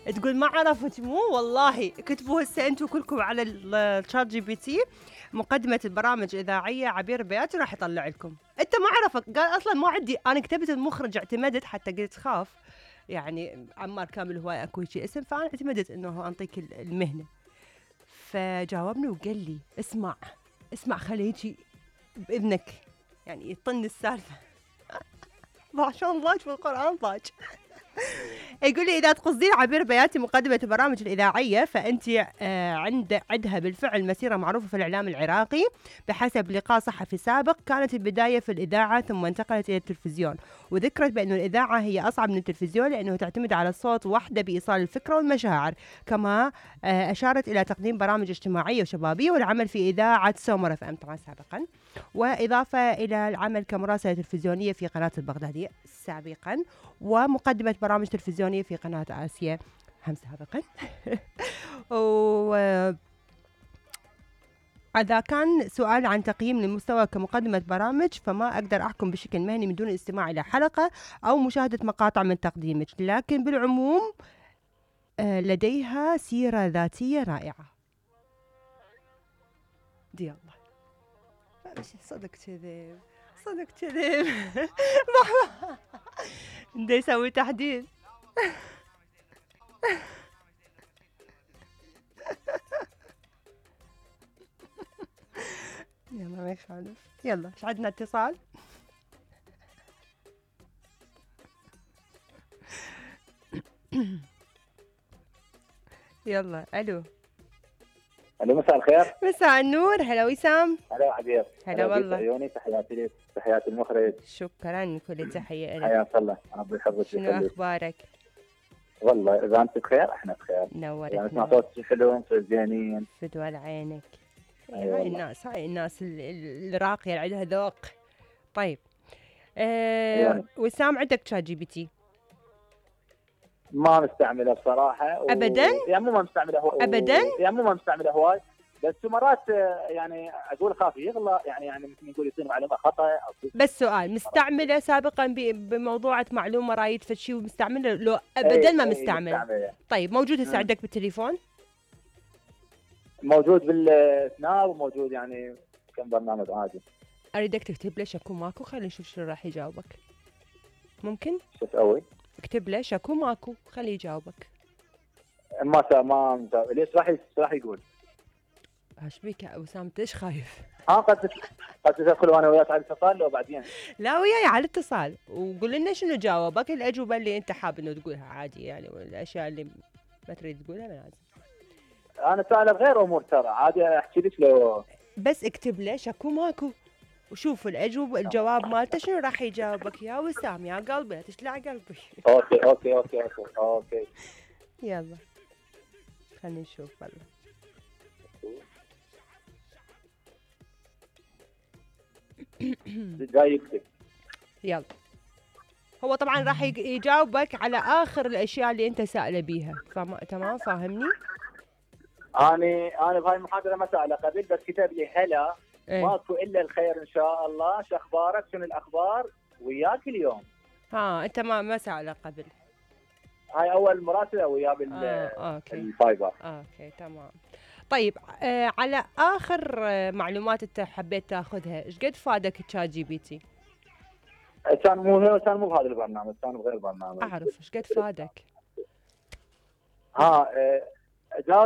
تقول ما عرفت مو والله. كتبوا هسه انتم كلكم على الشات جي بي تي مقدمة البرامج الإذاعية عبير بياتي راح يطلع لكم. انت ما عرفك، قال اصلا ما عندي، انا كتبت المخرج اعتمدت، حتى قلت خاف يعني عمار كامل هواي اكو شيء اسم، فانا اعتمدت انه انطيك المهنة. فجاوبني وقال لي اسمع خليه يجي بإذنك، يعني يطن السالفة. ما شاء الله في القرآن ضاج. يقول لي إذا تقصدين عبير بياتي مقدمة البرامج الإذاعية فأنت عندها بالفعل مسيرة معروفة في الإعلام العراقي. بحسب لقاء صحفي سابق كانت البداية في الإذاعة ثم انتقلت إلى التلفزيون، وذكرت بأن الإذاعة هي أصعب من التلفزيون لأنه تعتمد على الصوت وحده بإيصال الفكرة والمشاعر. كما أشارت إلى تقديم برامج اجتماعية وشبابية والعمل في إذاعة سومر FM طبعا سابقا، وإضافة إلى العمل كمراسلة تلفزيونية في قناة البغدادية سابقا، ومقدمة برامج تلفزيونية في قناة آسيا هم سابقا. إذا كان سؤال عن تقييم للمستوى كمقدمة برامج فما أقدر أحكم بشكل مهني من دون الاستماع إلى حلقة أو مشاهدة مقاطع من تقديمك، لكن بالعموم لديها سيرة ذاتية رائعة. دي الله صدق كذب صدق كذب. بدي يسوي تحديد. يلا ما يخالف. يلا ايش عندنا اتصال. يلا الو. الو مساء الخير. مساء النور. هلا وسام. هلا عبير. هلا والله. عيوني تحياتي لك، تحياتي المخرج. شكرا كل تحية لك. حياك الله ربي يحفظك. شنو اخبارك؟ والله اذا انت بخير احنا بخير. نورك. يعني اسمع صوتك حلو، انتم زينين. فدوى لعينك. أيوة هاي الناس الراقية اللي عندها ذوق. طيب وسام عندك شات جي بي تي؟ ما مستعمله بصراحه ابدا. يعني مو ما مستعمله ابدا. يعني مو ما مستعمله هواي، بس مرات يعني اقول خاف يغلط، يعني مثل نقول يصير معلومه خطا أو بس سؤال، مستعمله سابقا بموضوعة معلومه رايد فشي ومستعمله لو ابدا ما مستعمله؟ طيب موجود هسه عندك بالتليفون؟ موجود بالسناب وموجود يعني كم برنامج عادي. اريدك تكتب له شكو ماكو، خلينا نشوف شو راح يجاوبك. ممكن شو اسوي؟ اكتب له شكو ماكو خليه يجاوبك. ما ليش راح يقول؟ ايش بيك يا وسام ليش خايف؟ قد تدخل وانا وياك على الاتصال لو بعدين. لا وياي على الاتصال وقول لنا شنو جاوبك، الاجوبه اللي انت حاب انه تقولها عادي يعني، والاشياء اللي ما تريد تقولها ما لازم. انا سائله بغير امور ترى عادي احكي لك لو بس اكتب له شكو ماكو وشوف الجواب مالته شنو راح يجاوبك يا وسام يا قلبي لا تشلع قلبي. اوكي. يلا خلينا نشوف والله. جاي يكتب. يلا هو طبعا راح يجاوبك على اخر الاشياء اللي انت سائله بيها، تمام فاهمني؟ انا بهاي المحاضره ما سأله قبل، بس كتب لي هلا ماكو الا الخير ان شاء الله، شو اخبارك شنو الاخبار وياك اليوم. انت ما سأله قبل؟ هاي اول مراسله وياه الفايبر. اوكي تمام. طيب على اخر معلومات انت حبيت تاخذها ايش قد فادك تشات جي بي تي؟ كان مو بهذا البرنامج، كان بغير برنامج. اعرف ايش قد فادك.